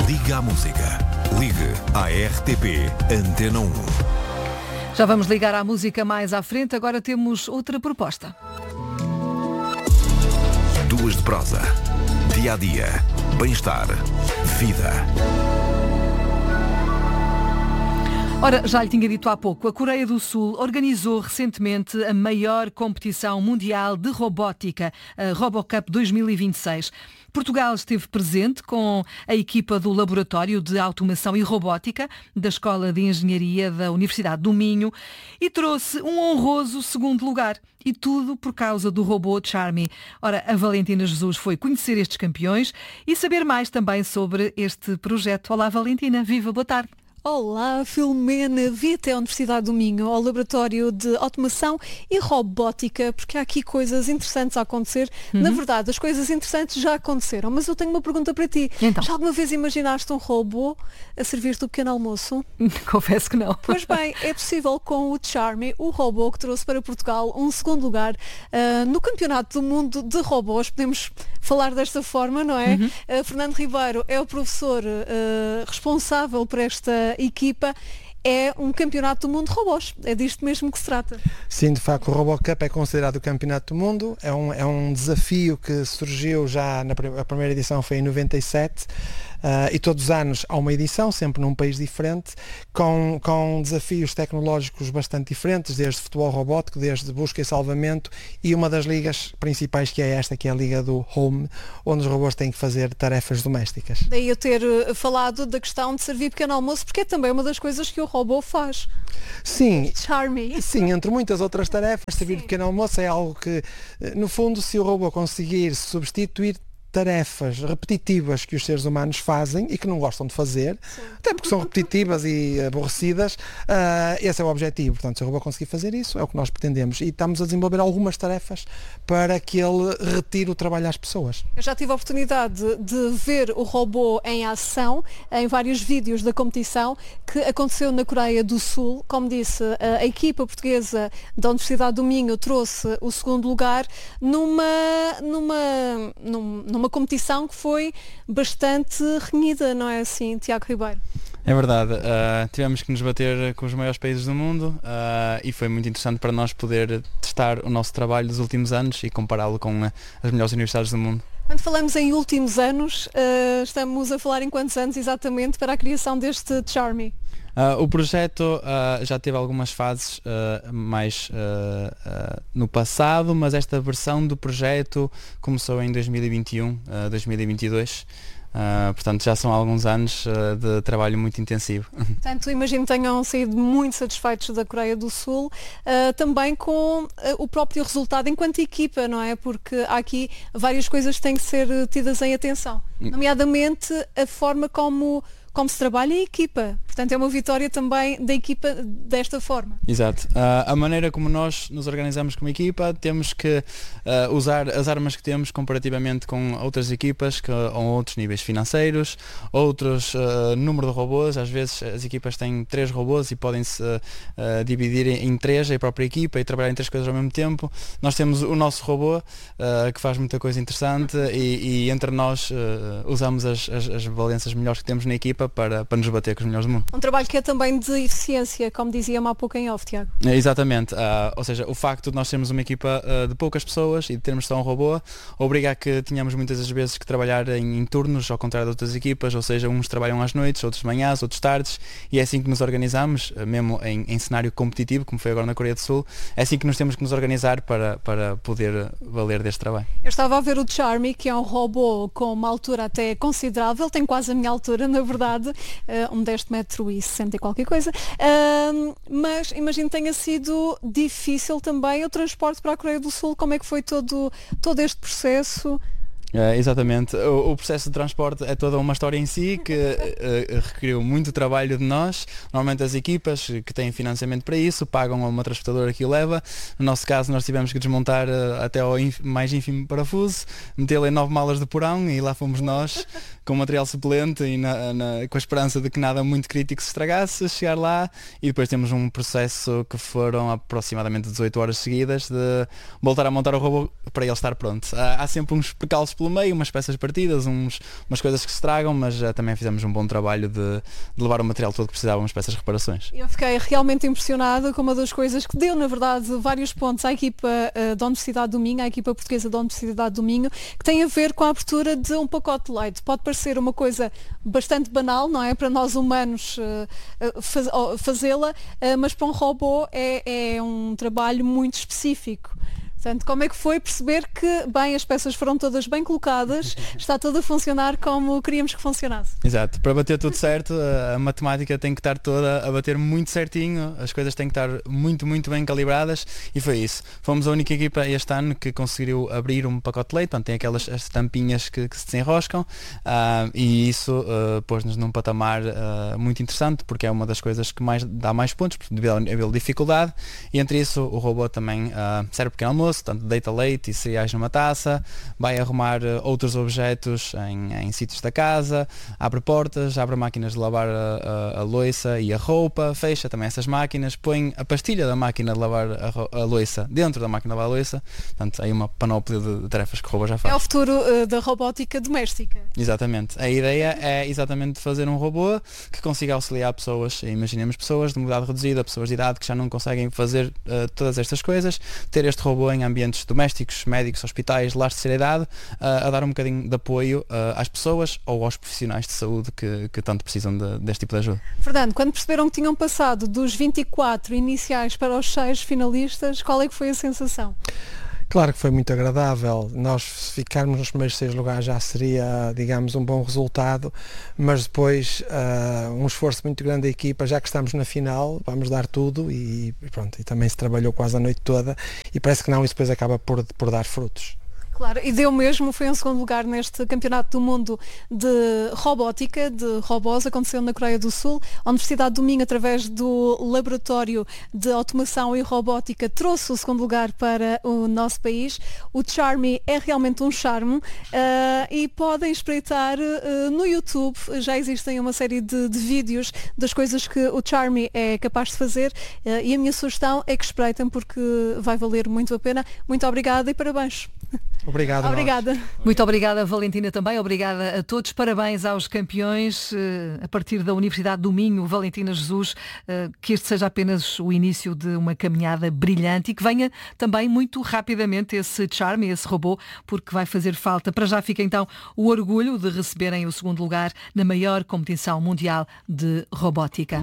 Liga à música. Ligue à RTP Antena 1. Já vamos ligar à música mais à frente, agora temos outra proposta. Duas de prosa. Dia a dia. Bem-estar. Vida. Ora, já lhe tinha dito há pouco, a Coreia do Sul organizou recentemente a maior competição mundial de robótica, a RoboCup 2026. Portugal esteve presente com a equipa do Laboratório de Automação e Robótica da Escola de Engenharia da Universidade do Minho e trouxe um honroso segundo lugar. E tudo por causa do robô Charmy. Ora, a Valentina Jesus foi conhecer estes campeões e saber mais também sobre este projeto. Olá, Valentina. Viva, boa tarde. Olá, Filomena, vi até a Universidade do Minho, ao Laboratório de Automação e Robótica, porque há aqui coisas interessantes a acontecer. Na verdade, as coisas interessantes já aconteceram, mas eu tenho uma pergunta para ti. Então? Já alguma vez imaginaste um robô a servir-te o pequeno almoço? Confesso que não. Pois bem, é possível com o Charmy, o robô que trouxe para Portugal um segundo lugar no Campeonato do Mundo de Robôs. Podemos falar desta forma, não é? Fernando Ribeiro é o professor responsável por esta equipa. É um campeonato do mundo de robôs. É disto mesmo que se trata. Sim, de facto, o RoboCup é considerado o campeonato do mundo. É um desafio que surgiu já a primeira edição foi em 97. E todos os anos há uma edição, sempre num país diferente, com desafios tecnológicos bastante diferentes, desde futebol robótico, desde busca e salvamento, e uma das ligas principais que é esta, que é a Liga do Home, onde os robôs têm que fazer tarefas domésticas. Daí eu ter falado da questão de servir pequeno almoço, porque é também uma das coisas que o robô faz. Sim, Charmy. sim, entre muitas outras tarefas, servir de pequeno almoço é algo que, no fundo, se o robô conseguir substituir tarefas repetitivas que os seres humanos fazem e que não gostam de fazer, até porque são repetitivas e aborrecidas, esse é o objetivo. Portanto, se o robô conseguir fazer isso, é o que nós pretendemos. E estamos a desenvolver algumas tarefas para que ele retire o trabalho às pessoas. Eu já tive a oportunidade de ver o robô em ação em vários vídeos da competição que aconteceu na Coreia do Sul. Como disse, a equipa portuguesa da Universidade do Minho trouxe o segundo lugar numa competição que foi bastante renhida, não é assim, Tiago Ribeiro? É verdade, tivemos que nos bater com os maiores países do mundo e foi muito interessante para nós poder testar o nosso trabalho dos últimos anos e compará-lo com as melhores universidades do mundo. Quando falamos em últimos anos, estamos a falar em quantos anos exatamente para a criação deste Charmy? O projeto já teve algumas fases mais no passado, mas esta versão do projeto começou em 2021, 2022. Portanto, já são alguns anos de trabalho muito intensivo. Portanto, imagino que tenham saído muito satisfeitos da Coreia do Sul, também com o próprio resultado enquanto equipa, não é? Porque há aqui várias coisas que têm que ser tidas em atenção, nomeadamente a forma como se trabalha em equipa. Portanto, é uma vitória também da equipa desta forma. Exato. A maneira como nós nos organizamos como equipa, temos que usar as armas que temos comparativamente com outras equipas, com outros níveis financeiros, outros número de robôs. Às vezes as equipas têm 3 robôs e podem-se dividir em 3 a própria equipa e trabalhar em 3 coisas ao mesmo tempo. Nós temos o nosso robô, que faz muita coisa interessante e entre nós usamos as valências melhores que temos na equipa para nos bater com os melhores do mundo. Um trabalho que é também de eficiência, como dizia-me há pouco em off, Tiago. Exatamente, ou seja, o facto de nós termos uma equipa de poucas pessoas e de termos só um robô obriga a que tenhamos muitas das vezes que trabalhar em turnos, ao contrário de outras equipas, ou seja, uns trabalham às noites, outros de manhãs, outros tardes, e é assim que nos organizamos, mesmo em cenário competitivo, como foi agora na Coreia do Sul, é assim que nós temos que nos organizar para poder valer deste trabalho. Eu estava a ver o Charmy, que é um robô com uma altura até considerável, tem quase a minha altura, na verdade, um 10,60 m e qualquer coisa, mas imagino que tenha sido difícil também o transporte para a Coreia do Sul. Como é que foi todo este processo? Exatamente, o processo de transporte é toda uma história em si que requeriu muito trabalho de nós. Normalmente as equipas que têm financiamento para isso pagam a uma transportadora que o leva. No nosso caso nós tivemos que desmontar até ao mais ínfimo parafuso, metê-lo em 9 malas de porão e lá fomos nós com material suplente e com a esperança de que nada muito crítico se estragasse, chegar lá e depois temos um processo que foram aproximadamente 18 horas seguidas de voltar a montar o robô para ele estar pronto. Há sempre uns percalços pelo pelo meio, umas peças partidas, umas coisas que se estragam, mas também fizemos um bom trabalho de levar o material todo que precisávamos para essas reparações. Eu fiquei realmente impressionada com uma das coisas que deu, na verdade, vários pontos à equipa da Universidade do Minho, à equipa portuguesa da Universidade do Minho, que tem a ver com a abertura de um pacote de leite. Pode parecer uma coisa bastante banal, não é? Para nós humanos fazê-la, mas para um robô é um trabalho muito específico. Portanto, como é que foi perceber que, bem, as peças foram todas bem colocadas, está tudo a funcionar como queríamos que funcionasse? Exato, para bater tudo certo, a matemática tem que estar toda a bater muito certinho, as coisas têm que estar muito, muito bem calibradas, e foi isso. Fomos a única equipa este ano que conseguiu abrir um pacote de leite, portanto, tem aquelas as tampinhas que se desenroscam, e isso pôs-nos num patamar muito interessante, porque é uma das coisas que dá mais pontos, devido ao nível de dificuldade, e entre isso o robô também serve pequeno almoço, portanto, deita leite e cereais numa taça, vai arrumar outros objetos em sítios da casa, abre portas, abre máquinas de lavar a louça e a roupa, fecha também essas máquinas, põe a pastilha da máquina de lavar a louça dentro da máquina de lavar a louça, portanto, aí uma panóplia de tarefas que o robô já faz. É o futuro da robótica doméstica. Exatamente. A ideia é exatamente fazer um robô que consiga auxiliar pessoas, imaginemos pessoas de mobilidade reduzida, pessoas de idade que já não conseguem fazer todas estas coisas, ter este robô em ambientes domésticos, médicos, hospitais, lares de terceira idade, a dar um bocadinho de apoio às pessoas ou aos profissionais de saúde que tanto precisam deste tipo de ajuda. Fernando, quando perceberam que tinham passado dos 24 iniciais para os 6 finalistas, qual é que foi a sensação? Claro que foi muito agradável. Nós, se ficarmos nos primeiros 6 lugares, já seria, digamos, um bom resultado, mas depois um esforço muito grande da equipa, já que estamos na final, vamos dar tudo e pronto, e também se trabalhou quase a noite toda e parece que não, isso depois acaba por dar frutos. Claro, e deu mesmo, foi em segundo lugar neste Campeonato do Mundo de Robótica, de robôs, aconteceu na Coreia do Sul. A Universidade do Minho, através do Laboratório de Automação e Robótica, trouxe o segundo lugar para o nosso país. O Charmy é realmente um charme e podem espreitar no YouTube, já existem uma série de vídeos das coisas que o Charmy é capaz de fazer e a minha sugestão é que espreitem porque vai valer muito a pena. Muito obrigada e parabéns. Obrigado. Obrigada. Muito obrigada, Valentina, também. Obrigada a todos. Parabéns aos campeões a partir da Universidade do Minho, Valentina Jesus, que este seja apenas o início de uma caminhada brilhante e que venha também muito rapidamente esse Charmy, esse robô, porque vai fazer falta. Para já fica então o orgulho de receberem o segundo lugar na maior competição mundial de robótica.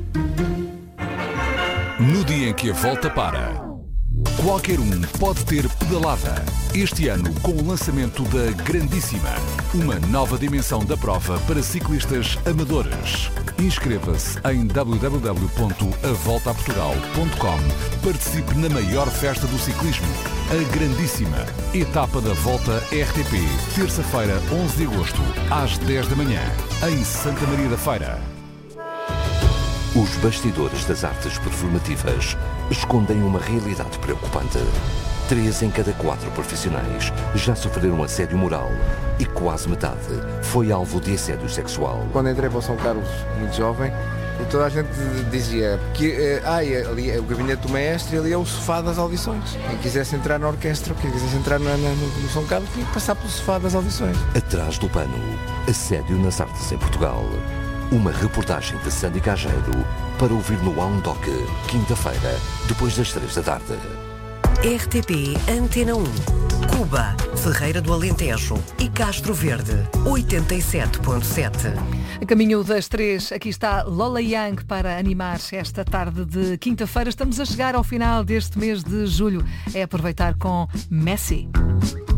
No dia em que a volta para, qualquer um pode ter pedalada. Este ano, com o lançamento da Grandíssima, uma nova dimensão da prova para ciclistas amadores. Inscreva-se em www.avoltaportugal.com. Participe na maior festa do ciclismo, a Grandíssima. Etapa da Volta RTP, terça-feira, 11 de agosto, às 10 da manhã, em Santa Maria da Feira. Os bastidores das artes performativas escondem uma realidade preocupante. 3 em cada 4 profissionais já sofreram assédio moral e quase metade foi alvo de assédio sexual. Quando entrei para o São Carlos, muito jovem, e toda a gente dizia que ali é o gabinete do maestro e ali é o sofá das audições. Quem quisesse entrar na orquestra, quem quisesse entrar no São Carlos, tinha que passar pelo sofá das audições. Atrás do pano, assédio nas artes em Portugal. Uma reportagem de Sandy Cageiro para ouvir no Doc, quinta-feira, depois das 3 da tarde. RTP Antena 1, Cuba, Ferreira do Alentejo e Castro Verde, 87.7. A caminho das 3, aqui está Lola Young para animar esta tarde de quinta-feira. Estamos a chegar ao final deste mês de julho. É aproveitar com Messi.